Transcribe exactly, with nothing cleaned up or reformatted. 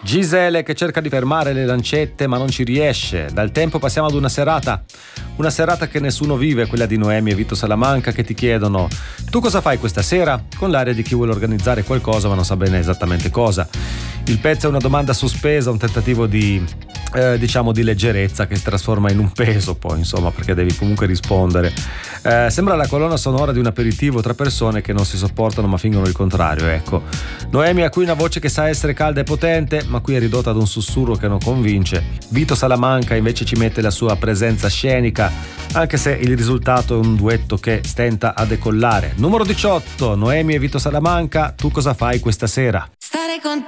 Gisele che cerca di fermare le lancette ma non ci riesce. Dal tempo passiamo ad una serata, una serata che nessuno vive, quella di Noemi e Vito Salamanca, che ti chiedono: tu cosa fai questa sera? Con l'aria di chi vuole organizzare qualcosa ma non sa bene esattamente cosa. Il pezzo è una domanda sospesa, un tentativo di eh, diciamo di leggerezza che si trasforma in un peso poi, insomma, perché devi comunque rispondere. Eh, sembra la colonna sonora di un aperitivo tra persone che non si sopportano ma fingono il contrario, ecco. Noemi ha qui una voce che sa essere calda e potente, ma qui è ridotta ad un sussurro che non convince. Vito Salamanca invece ci mette la sua presenza scenica, anche se il risultato è un duetto che stenta a decollare. Numero diciotto, Noemi e Vito Salamanca, tu cosa fai questa sera? Stare con